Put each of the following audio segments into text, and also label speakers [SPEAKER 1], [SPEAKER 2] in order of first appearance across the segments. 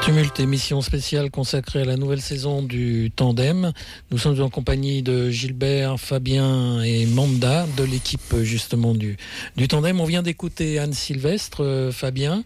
[SPEAKER 1] Tumulte, émission spéciale consacrée à la nouvelle saison du Tandem. Nous sommes en compagnie de Gilbert, Fabien et Manda de l'équipe justement du Tandem. On vient d'écouter Anne Sylvestre, Fabien.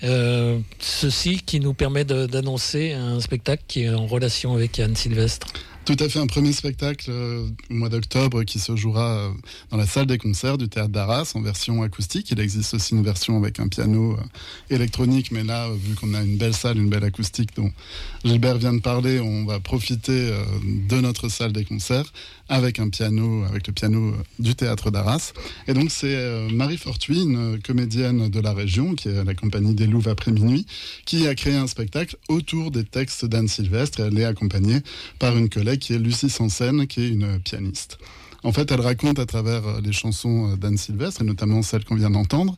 [SPEAKER 1] Ceci qui nous permet d'annoncer un spectacle qui est en relation avec Anne Sylvestre.
[SPEAKER 2] Tout à fait, un premier spectacle au mois d'octobre qui se jouera dans la salle des concerts du Théâtre d'Arras en version acoustique. Il existe aussi une version avec un piano électronique, mais là, vu qu'on a une belle salle, une belle acoustique dont Gilbert vient de parler, on va profiter de notre salle des concerts avec un piano, avec le piano du Théâtre d'Arras. Et donc c'est Marie Fortuit, une comédienne de la région, qui est à la compagnie des Louves après minuit, qui a créé un spectacle autour des textes d'Anne Sylvestre, et elle est accompagnée par une collègue qui est Lucie Sansen, qui est une pianiste. En fait, elle raconte à travers les chansons d'Anne Sylvestre, et notamment celle qu'on vient d'entendre,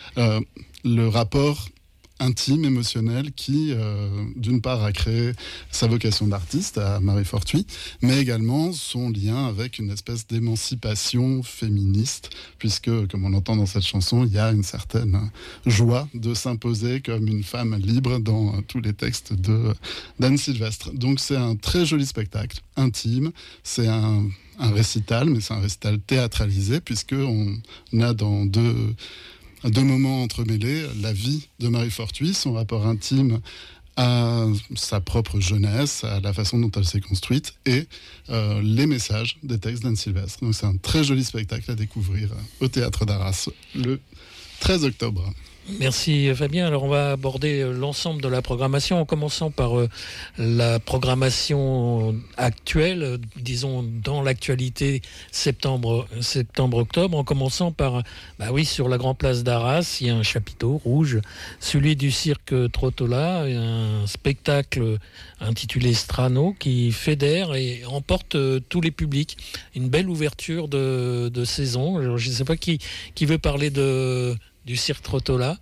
[SPEAKER 2] le rapport intime, émotionnel, qui, d'une part, a créé sa vocation d'artiste à Marie Fortuit, mais également son lien avec une espèce d'émancipation féministe, puisque, comme on l'entend dans cette chanson, il y a une certaine joie de s'imposer comme une femme libre dans tous les textes d'Anne Sylvestre. Donc c'est un très joli spectacle, intime, c'est un récital, mais c'est un récital théâtralisé, puisqu'on a dans deux moments entremêlés, la vie de Marie Fortuit, son rapport intime à sa propre jeunesse, à la façon dont elle s'est construite, et les messages des textes d'Anne Sylvestre. Donc c'est un très joli spectacle à découvrir au Théâtre d'Arras le 13 octobre.
[SPEAKER 1] Merci Fabien. Alors on va aborder l'ensemble de la programmation en commençant par la programmation actuelle, disons dans l'actualité septembre-octobre, en commençant par, sur la grande place d'Arras, il y a un chapiteau rouge, celui du cirque Trottola, un spectacle intitulé Strano qui fédère et emporte tous les publics. Une belle ouverture de saison. Alors, je ne sais pas qui veut parler du cirque Trottola.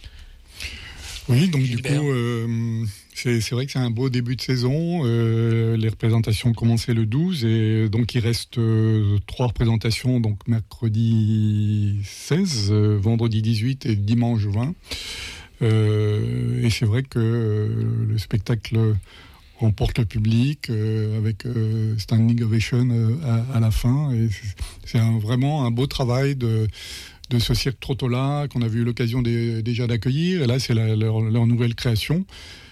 [SPEAKER 3] Oui, donc
[SPEAKER 1] Gilbert.
[SPEAKER 3] Du coup, c'est vrai que c'est un beau début de saison. Les représentations ont commencé le 12 et donc il reste 3 représentations, donc mercredi 16, vendredi 18 et dimanche 20. Et c'est vrai que le spectacle emporte le public avec standing ovation à la fin. Et c'est vraiment un beau travail de ce cirque Trottola qu'on avait eu l'occasion déjà d'accueillir. Et là, c'est leur nouvelle création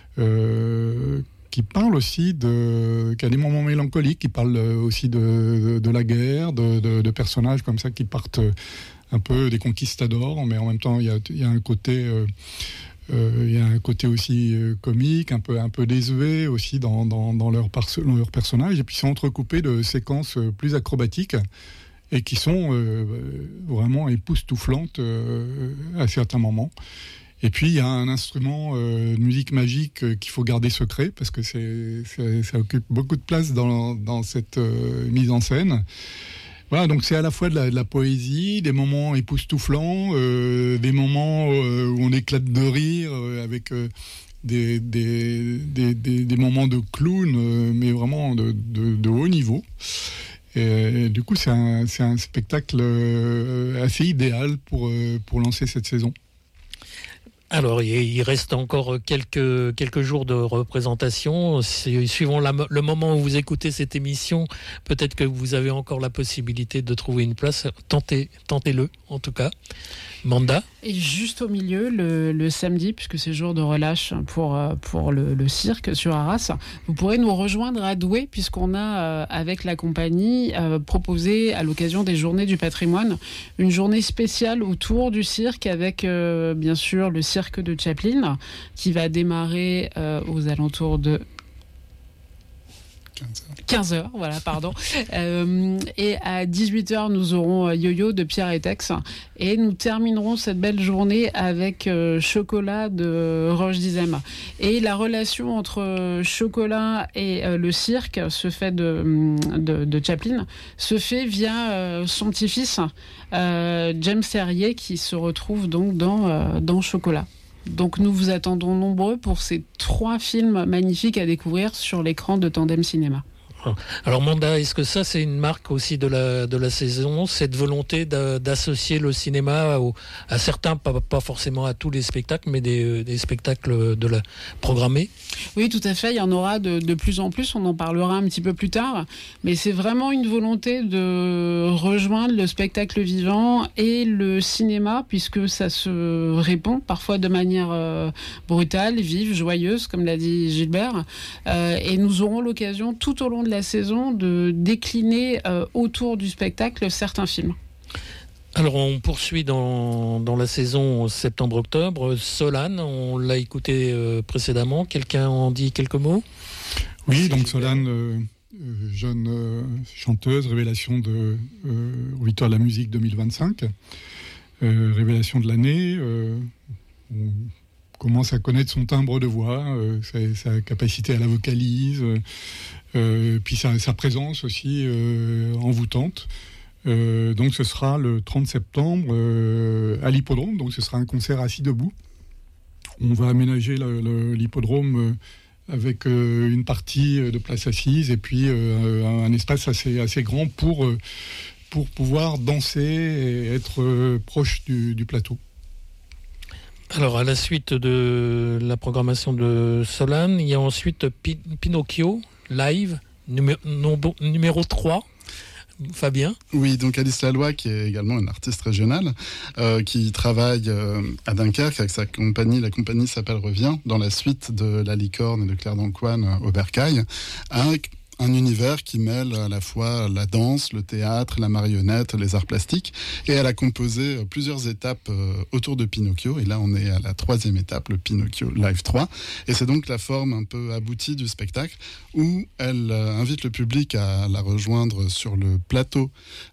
[SPEAKER 3] qui parle aussi qui a des moments mélancoliques, qui parle aussi de la guerre, de personnages comme ça qui partent un peu des conquistadors, mais en même temps, il y a un côté... il y a un côté aussi comique, un peu désuet aussi dans leur personnage, et puis c'est entrecoupé de séquences plus acrobatiques et qui sont vraiment époustouflantes à certains moments. Et puis il y a un instrument de musique magique qu'il faut garder secret parce que ça occupe beaucoup de place dans cette mise en scène. Voilà, donc c'est à la fois de la poésie, des moments époustouflants, des moments où on éclate de rire avec des moments de clown, mais vraiment de haut niveau. Et du coup, c'est un spectacle assez idéal pour lancer cette saison.
[SPEAKER 1] Alors, il reste encore quelques jours de représentation. Suivant le moment où vous écoutez cette émission, peut-être que vous avez encore la possibilité de trouver une place. Tentez-le, en tout cas. Manda.
[SPEAKER 4] Et juste au milieu, le samedi, puisque c'est jour de relâche pour le cirque sur Arras, vous pourrez nous rejoindre à Douai, puisqu'on a, avec la compagnie, proposé à l'occasion des Journées du patrimoine, une journée spéciale autour du cirque avec, bien sûr, le cirque de Chaplin, qui va démarrer aux alentours de 15h, voilà, pardon. Et à 18h, nous aurons Yo-Yo de Pierre et Tex. Et nous terminerons cette belle journée avec Chocolat de Roche Dizem. Et la relation entre Chocolat et le cirque se fait de Chaplin, se fait via son petit-fils, James Terrier, qui se retrouve donc dans Chocolat. Donc nous vous attendons nombreux pour ces 3 films magnifiques à découvrir sur l'écran de Tandem Cinéma.
[SPEAKER 1] Alors Manda, est-ce que ça c'est une marque aussi de la saison, cette volonté d'associer le cinéma à certains, pas forcément à tous les spectacles, mais des spectacles programmés?
[SPEAKER 4] Oui, tout à fait, il y en aura de plus en plus, on en parlera un petit peu plus tard, mais c'est vraiment une volonté de rejoindre le spectacle vivant et le cinéma, puisque ça se répond parfois de manière brutale, vive, joyeuse, comme l'a dit Gilbert, et nous aurons l'occasion tout au long de la saison de décliner autour du spectacle certains films.
[SPEAKER 1] Alors on poursuit dans la saison septembre-octobre. Solane, on l'a écouté précédemment. Quelqu'un en dit quelques mots?
[SPEAKER 3] Oui, donc Solane, jeune chanteuse, révélation au Victoire de la musique 2025. Révélation de l'année. On commence à connaître son timbre de voix, sa capacité à la vocalise, puis sa présence aussi envoûtante. Donc ce sera le 30 septembre à l'Hippodrome, donc ce sera un concert assis debout. On va aménager l'Hippodrome avec une partie de place assise et puis un espace assez grand pour pouvoir danser et être proche du plateau.
[SPEAKER 1] Alors, à la suite de la programmation de Solane, il y a ensuite Pinocchio, live, numéro 3. Fabien?
[SPEAKER 2] Oui, donc Alice Laloy, qui est également une artiste régionale, qui travaille à Dunkerque avec sa compagnie. La compagnie s'appelle Revient, dans la suite de La Licorne et de Claire d'Ancoine au Bercail, avec un univers qui mêle à la fois la danse, le théâtre, la marionnette, les arts plastiques. Et elle a composé plusieurs étapes autour de Pinocchio. Et là, on est à la 3e étape, le Pinocchio Live 3. Et c'est donc la forme un peu aboutie du spectacle où elle invite le public à la rejoindre sur le plateau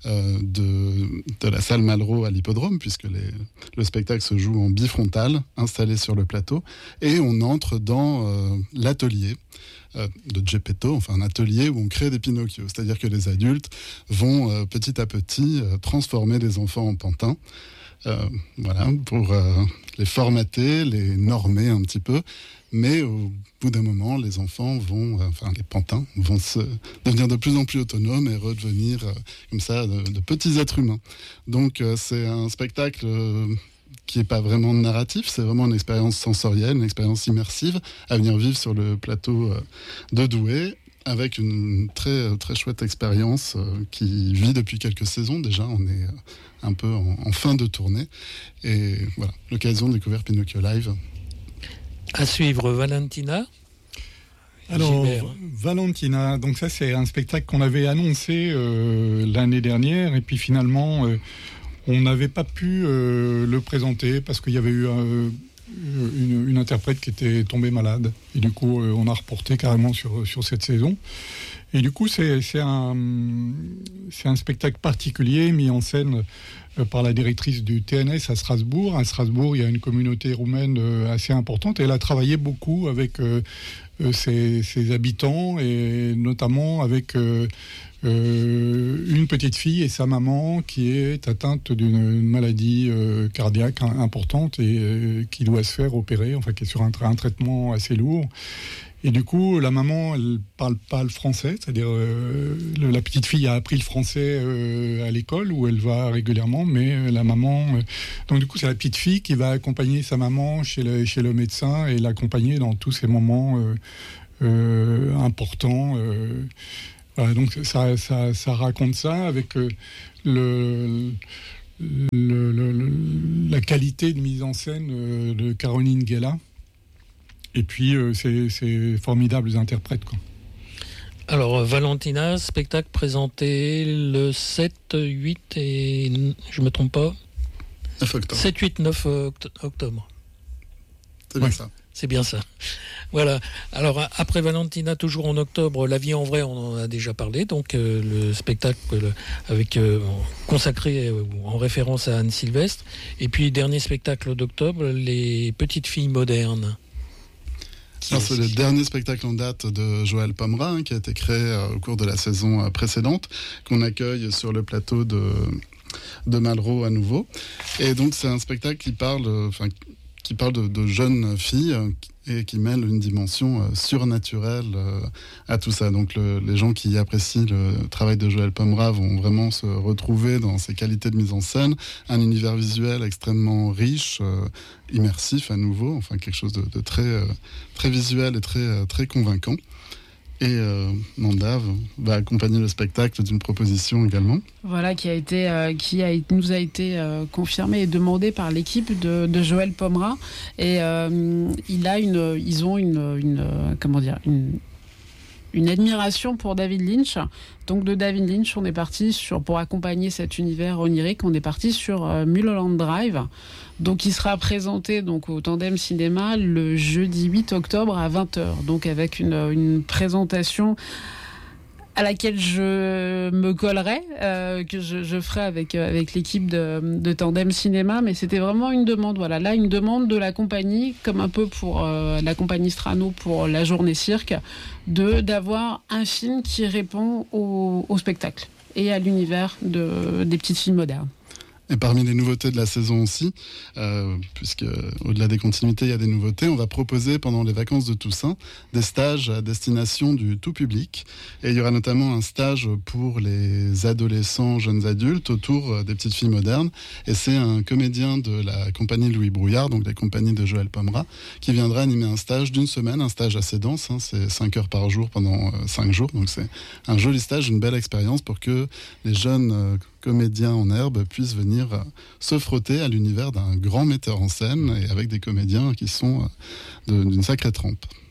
[SPEAKER 2] de la salle Malraux à l'Hippodrome, puisque le spectacle se joue en bifrontal, installé sur le plateau. Et on entre dans l'atelier de Geppetto, enfin un atelier où on crée des Pinocchio. C'est-à-dire que les adultes vont petit à petit transformer les enfants en pantins. Voilà, pour les formater, les normer un petit peu. Mais au bout d'un moment, les enfants les pantins vont devenir de plus en plus autonomes et redevenir comme ça de petits êtres humains. Donc c'est un spectacle qui n'est pas vraiment narratif, c'est vraiment une expérience sensorielle, une expérience immersive à venir vivre sur le plateau de Douai, avec une très, très chouette expérience qui vit depuis quelques saisons déjà. On est un peu en fin de tournée. Et voilà, l'occasion de découvrir Pinocchio Live.
[SPEAKER 1] À suivre, Valentina.
[SPEAKER 3] Alors,
[SPEAKER 1] Gilbert.
[SPEAKER 3] Valentina, donc ça c'est un spectacle qu'on avait annoncé l'année dernière, et puis finalement on n'avait pas pu le présenter parce qu'il y avait eu une interprète qui était tombée malade. Et du coup, on a reporté carrément sur cette saison. Et du coup, c'est un spectacle particulier mis en scène par la directrice du TNS à Strasbourg. À Strasbourg, il y a une communauté roumaine assez importante. Et elle a travaillé beaucoup avec ses habitants, et notamment avec une petite fille et sa maman qui est atteinte d'une maladie cardiaque importante et qui doit se faire opérer, enfin qui est sur un traitement assez lourd. Et du coup, la maman, elle parle pas le français, c'est-à-dire la petite fille a appris le français à l'école où elle va régulièrement, mais la maman... donc du coup, c'est la petite fille qui va accompagner sa maman chez le médecin et l'accompagner dans tous ces moments importants. Voilà, donc ça raconte ça avec la qualité de mise en scène de Caroline Guella. Et puis, c'est formidables interprètes, quoi.
[SPEAKER 1] Alors, Valentina, spectacle présenté le 7, 8 et... Je me trompe pas
[SPEAKER 2] 9 octobre.
[SPEAKER 1] 7, 8, 9 octobre.
[SPEAKER 2] C'est bien ça.
[SPEAKER 1] C'est bien ça. Voilà. Alors, après Valentina, toujours en octobre, La vie en vrai, on en a déjà parlé. Donc, le spectacle consacré en référence à Anne Sylvestre. Et puis, dernier spectacle d'octobre, Les petites filles modernes.
[SPEAKER 2] C'est le dernier spectacle en date de Joël Pomera, qui a été créé au cours de la saison précédente, qu'on accueille sur le plateau de Malraux à nouveau. Et donc c'est un spectacle qui qui parle de jeunes filles et qui mêle une dimension surnaturelle à tout ça. Donc les gens qui apprécient le travail de Joël Pomera vont vraiment se retrouver dans ses qualités de mise en scène, un univers visuel extrêmement riche, immersif à nouveau, enfin quelque chose de très, très visuel et très, très convaincant. Et Nanda va accompagner le spectacle d'une proposition également.
[SPEAKER 4] Voilà, qui nous a été confirmée et demandée par l'équipe de Joël Pomera. Et ils ont une admiration pour David Lynch. Donc de David Lynch, on est parti pour accompagner cet univers onirique, on est parti sur Mulholland Drive. Donc il sera présenté donc au Tandem Cinéma le jeudi 8 octobre à 20h. Donc avec une présentation à laquelle je me collerai, que je ferai avec l'équipe de Tandem Cinéma, mais c'était vraiment une demande. Voilà, là une demande de la compagnie, comme un peu pour la compagnie Strano pour la journée cirque, d'avoir un film qui répond au spectacle et à l'univers des petites filles modernes.
[SPEAKER 2] Et parmi les nouveautés de la saison aussi, puisque au-delà des continuités, il y a des nouveautés, on va proposer pendant les vacances de Toussaint des stages à destination du tout public. Et il y aura notamment un stage pour les adolescents, jeunes adultes autour des petites filles modernes. Et c'est un comédien de la compagnie Louis Brouillard, donc la compagnie de Joël Pomera, qui viendra animer un stage d'une semaine, un stage assez dense, c'est 5 heures par jour pendant 5 jours. Donc c'est un joli stage, une belle expérience pour que les jeunes comédiens en herbe puissent venir se frotter à l'univers d'un grand metteur en scène et avec des comédiens qui sont d'une sacrée trempe.